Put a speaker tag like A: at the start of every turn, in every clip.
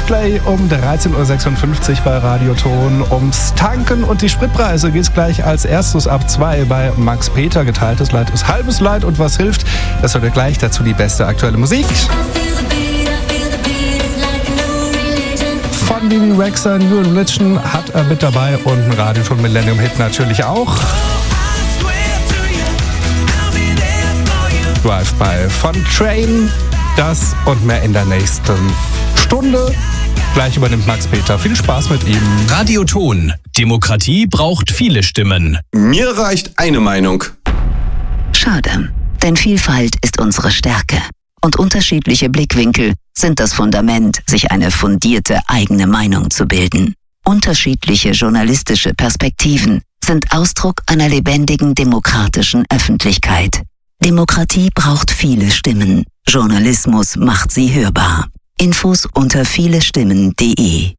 A: Coldplay um 13.56 Uhr bei Radioton. Ums Tanken und die Spritpreise geht es gleich als erstes ab 2 bei Max Peter. Geteiltes Leid ist halbes Leid und was hilft? Das hört ihr gleich. Dazu die beste aktuelle Musik. Von Bibi Rexha, New Religion hat er mit dabei und ein Radioton Millennium Hit natürlich auch. Drive-By von Train. Das und mehr in der nächsten Stunde. Gleich übernimmt Max Peter. Viel Spaß mit ihm.
B: Radioton. Demokratie braucht viele Stimmen.
C: Mir reicht eine Meinung.
D: Schade, denn Vielfalt ist unsere Stärke. Und unterschiedliche Blickwinkel sind das Fundament, sich eine fundierte eigene Meinung zu bilden. Unterschiedliche journalistische Perspektiven sind Ausdruck einer lebendigen demokratischen Öffentlichkeit. Demokratie braucht viele Stimmen. Journalismus macht sie hörbar. Infos unter vielestimmen.de.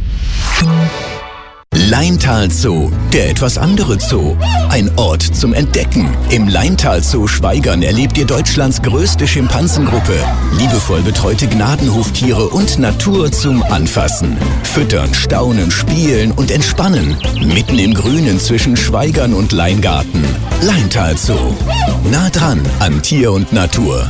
B: Laintal Zoo, der etwas andere Zoo. Ein Ort zum Entdecken. Im Laintal Zoo Schwaigern erlebt ihr Deutschlands größte Schimpansengruppe. Liebevoll betreute Gnadenhoftiere und Natur zum Anfassen. Füttern, staunen, spielen und entspannen. Mitten im Grünen zwischen Schwaigern und Leingarten. Laintal Zoo. Nah dran an Tier und Natur.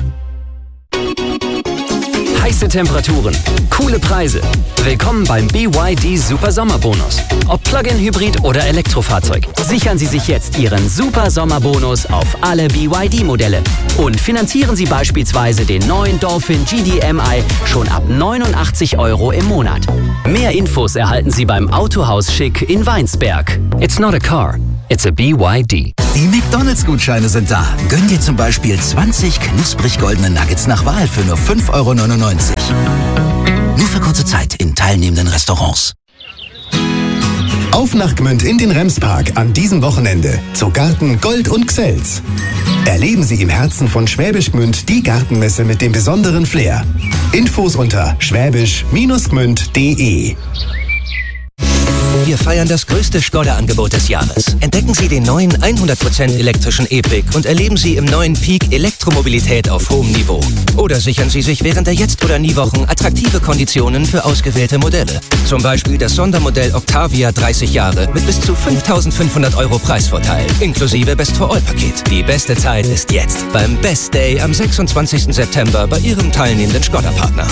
E: Heiße Temperaturen, coole Preise. Willkommen beim BYD Super Sommerbonus. Ob Plug-in-Hybrid oder Elektrofahrzeug. Sichern Sie sich jetzt Ihren Super Sommerbonus auf alle BYD-Modelle. Und finanzieren Sie beispielsweise den neuen Dolphin GDMI schon ab 89 € im Monat. Mehr Infos erhalten Sie beim Autohaus Schick in Weinsberg. It's not a car, it's a BYD.
F: Die McDonalds-Gutscheine sind da. Gönn dir zum Beispiel 20 knusprig goldene Nuggets nach Wahl für nur 5,99 €. Nur für kurze Zeit in teilnehmenden Restaurants.
G: Auf nach Gmünd in den Remspark an diesem Wochenende zu Garten Gold und Xels. Erleben Sie im Herzen von Schwäbisch Gmünd die Gartenmesse mit dem besonderen Flair. Infos unter schwäbisch-gmünd.de.
H: Wir feiern das größte Skoda-Angebot des Jahres. Entdecken Sie den neuen 100% elektrischen E-Pick und erleben Sie im neuen Peak Elektromobilität auf hohem Niveau. Oder sichern Sie sich während der Jetzt- oder Nie-Wochen attraktive Konditionen für ausgewählte Modelle. Zum Beispiel das Sondermodell Octavia 30 Jahre mit bis zu 5.500 € Preisvorteil, inklusive Best-for-All-Paket. Die beste Zeit ist jetzt beim Best Day am 26. September bei Ihrem teilnehmenden Skoda-Partner.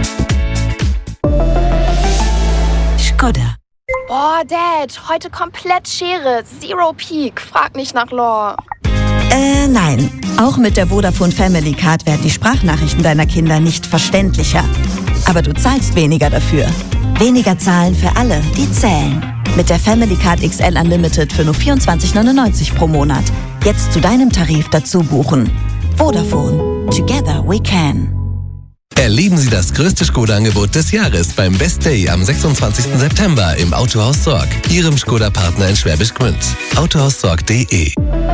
D: Skoda.
I: Boah, Dad, heute komplett Schere. Zero Peak. Frag nicht nach Lore.
J: Nein. Auch mit der Vodafone Family Card werden die Sprachnachrichten deiner Kinder nicht verständlicher. Aber du zahlst weniger dafür. Weniger zahlen für alle, die zählen. Mit der Family Card XL Unlimited für nur 24,99 € pro Monat. Jetzt zu deinem Tarif dazu buchen. Vodafone. Together we can.
K: Erleben Sie das größte Skoda-Angebot des Jahres beim Best Day am 26. September im Autohaus Sorg, Ihrem Skoda-Partner in Schwäbisch Gmünd. Autohaussorg.de.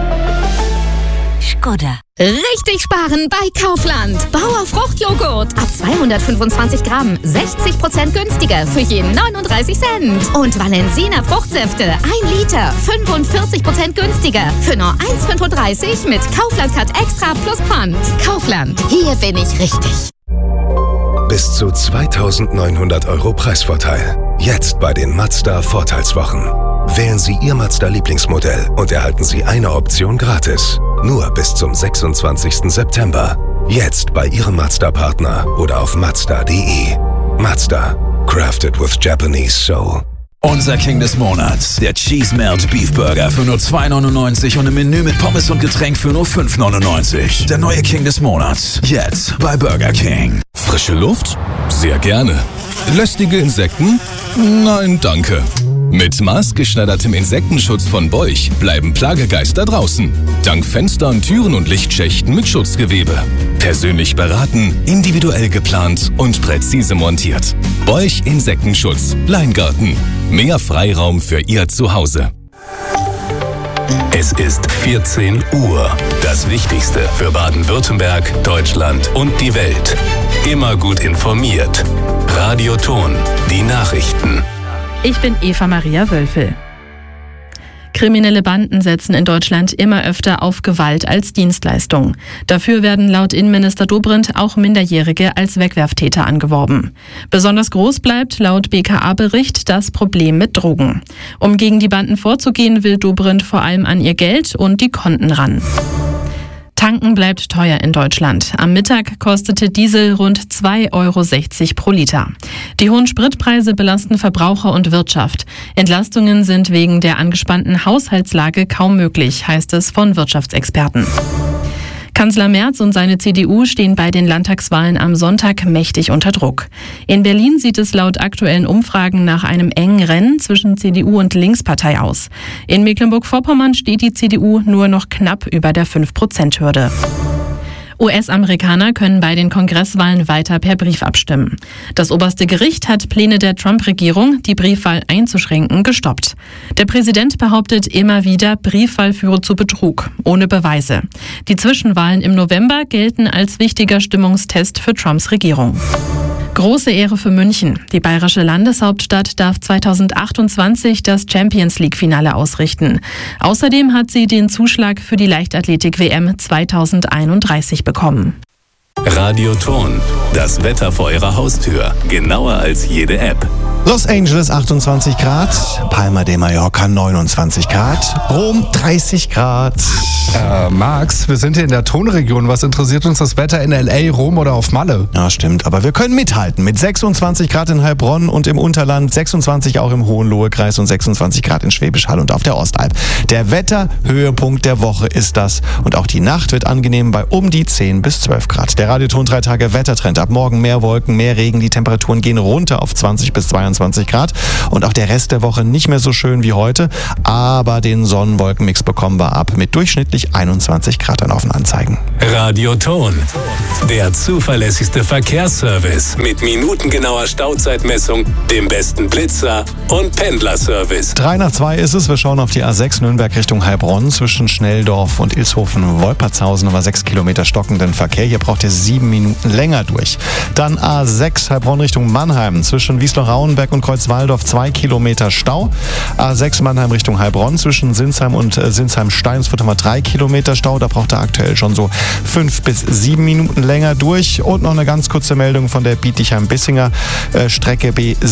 L: Skoda. Richtig sparen bei Kaufland. Bauer Fruchtjoghurt. Ab 225 Gramm. 60% günstiger für je 39 Cent. Und Valensina Fruchtsäfte. 1 Liter. 45% günstiger für nur 1,35 mit Kaufland Card Extra plus Pfand. Kaufland. Hier bin ich richtig.
M: Bis zu 2.900 € Preisvorteil. Jetzt bei den Mazda Vorteilswochen. Wählen Sie Ihr Mazda-Lieblingsmodell und erhalten Sie eine Option gratis. Nur bis zum 26. September. Jetzt bei Ihrem Mazda-Partner oder auf Mazda.de. Mazda. Crafted with Japanese soul.
N: Unser King des Monats, der Cheese Melt Beef Burger für nur 2,99 € und ein Menü mit Pommes und Getränk für nur 5,99 €. Der neue King des Monats, jetzt bei Burger King.
K: Frische Luft? Sehr gerne. Lästige Insekten? Nein, danke. Mit maßgeschneidertem Insektenschutz von Beuch bleiben Plagegeister draußen. Dank Fenstern, Türen und Lichtschächten mit Schutzgewebe. Persönlich beraten, individuell geplant und präzise montiert. Beuch Insektenschutz. Leingarten. Mehr Freiraum für Ihr Zuhause.
B: Es ist 14 Uhr. Das Wichtigste für Baden-Württemberg, Deutschland und die Welt. Immer gut informiert. Radioton. Die Nachrichten.
O: Ich bin Eva Maria Wölfel. Kriminelle Banden setzen in Deutschland immer öfter auf Gewalt als Dienstleistung. Dafür werden laut Innenminister Dobrindt auch Minderjährige als Wegwerftäter angeworben. Besonders groß bleibt laut BKA-Bericht das Problem mit Drogen. Um gegen die Banden vorzugehen, will Dobrindt vor allem an ihr Geld und die Konten ran. Tanken bleibt teuer in Deutschland. Am Mittag kostete Diesel rund 2,60 € pro Liter. Die hohen Spritpreise belasten Verbraucher und Wirtschaft. Entlastungen sind wegen der angespannten Haushaltslage kaum möglich, heißt es von Wirtschaftsexperten. Kanzler Merz und seine CDU stehen bei den Landtagswahlen am Sonntag mächtig unter Druck. In Berlin sieht es laut aktuellen Umfragen nach einem engen Rennen zwischen CDU und Linkspartei aus. In Mecklenburg-Vorpommern steht die CDU nur noch knapp über der 5%-Hürde. US-Amerikaner können bei den Kongresswahlen weiter per Brief abstimmen. Das oberste Gericht hat Pläne der Trump-Regierung, die Briefwahl einzuschränken, gestoppt. Der Präsident behauptet immer wieder, Briefwahl führe zu Betrug, ohne Beweise. Die Zwischenwahlen im November gelten als wichtiger Stimmungstest für Trumps Regierung. Große Ehre für München. Die bayerische Landeshauptstadt darf 2028 das Champions-League-Finale ausrichten. Außerdem hat sie den Zuschlag für die Leichtathletik-WM 2031 bekommen.
K: Radioton, das Wetter vor Ihrer Haustür. Genauer als jede App.
P: Los Angeles 28 Grad, Palma de Mallorca 29 Grad, Rom 30 Grad.
A: Max, wir sind hier in der Tonregion. Was interessiert uns das Wetter in L.A., Rom oder auf Malle?
P: Ja, stimmt, aber wir können mithalten. Mit 26 Grad in Heilbronn und im Unterland, 26 auch im Hohenlohe-Kreis und 26 Grad in Schwäbisch Hall und auf der Ostalb. Der Wetterhöhepunkt der Woche ist das. Und auch die Nacht wird angenehm bei um die 10 bis 12 Grad. Der Radioton 3 Tage Wettertrend. Ab morgen mehr Wolken, mehr Regen. Die Temperaturen gehen runter auf 20 bis 22 Grad. Und auch der Rest der Woche nicht mehr so schön wie heute. Aber den Sonnenwolkenmix bekommen wir ab mit durchschnittlich 21 Grad an Aufnahmeanzeigen.
K: Radioton, der zuverlässigste Verkehrsservice mit minutengenauer Stauzeitmessung, dem besten Blitzer und Pendlerservice.
P: 3 nach 2 ist es. Wir schauen auf die A6 Nürnberg Richtung Heilbronn zwischen Schnelldorf und Ilshofen-Wolpertshausen. Aber 6 Kilometer stockenden Verkehr. Hier braucht ihr 7 Minuten länger durch. Dann A6 Heilbronn Richtung Mannheim zwischen Wiesloch-Rauenberg und Kreuzwaldorf 2 Kilometer Stau. A6 Mannheim Richtung Heilbronn zwischen Sinsheim und Sinsheim-Steinsfurt haben wir 3 Kilometer Stau. Da braucht er aktuell schon so 5 bis 7 Minuten länger durch. Und noch eine ganz kurze Meldung von der Bietigheim-Bissinger Strecke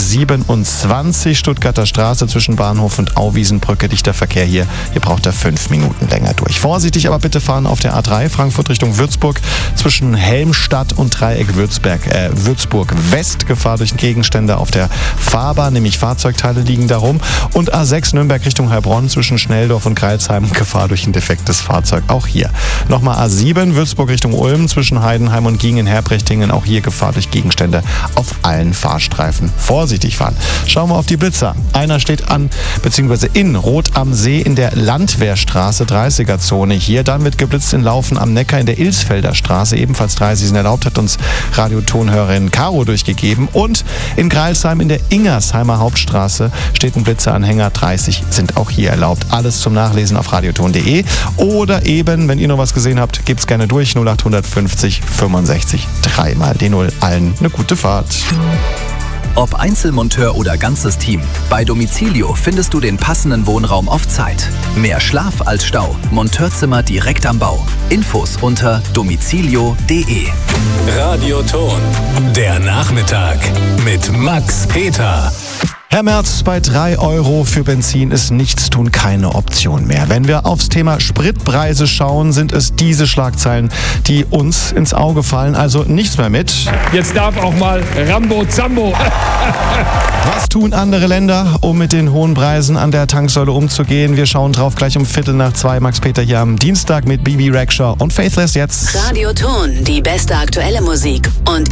P: B27 Stuttgarter Straße zwischen Bahnhof und Auwiesenbrücke. Dichter Verkehr hier. Hier braucht er 5 Minuten länger durch. Vorsichtig aber bitte fahren auf der A3 Frankfurt Richtung Würzburg zwischen Helmstadt und Dreieck Würzburg West. Gefahr durch Gegenstände auf der Fahrbahn, nämlich Fahrzeugteile liegen darum. Und A6 Nürnberg Richtung Heilbronn zwischen Schnelldorf und Greilsheim. Gefahr durch ein defektes Fahrzeug. Auch hier. Nochmal A7 Würzburg Richtung Ulm zwischen Heidenheim und Giengen-Herprechtingen. Auch hier Gefahr durch Gegenstände auf allen Fahrstreifen. Vorsichtig fahren. Schauen wir auf die Blitzer. Einer steht an, beziehungsweise in Rot am See in der Landwehrstraße, 30er-Zone hier. Dann wird geblitzt in Laufen am Neckar in der Ilsfelder Straße, ebenfalls 30 sind erlaubt, hat uns Radiotonhörerin Caro durchgegeben. Und in Greilsheim in der Ingersheimer Hauptstraße steht ein Blitzeranhänger, 30 sind auch hier erlaubt. Alles zum Nachlesen auf radioton.de oder eben, wenn ihr noch was gesehen habt, gebt's gerne durch, 0850 65 3 mal die 0. Allen eine gute Fahrt.
Q: Ob Einzelmonteur oder ganzes Team, bei Domicilio findest du den passenden Wohnraum auf Zeit. Mehr Schlaf als Stau. Monteurzimmer direkt am Bau. Infos unter domicilio.de.
K: Radioton, der Nachmittag mit Max Peter.
P: Herr Merz, bei 3 € für Benzin ist Nichtstun keine Option mehr. Wenn wir aufs Thema Spritpreise schauen, sind es diese Schlagzeilen, die uns ins Auge fallen. Also nichts mehr mit.
R: Jetzt darf auch mal Rambo Zambo.
P: Was tun andere Länder, um mit den hohen Preisen an der Tanksäule umzugehen? Wir schauen drauf gleich um 1:15. Max Peter hier am Dienstag mit Bibi Rexha und Faithless jetzt.
S: Radioton, die beste aktuelle Musik und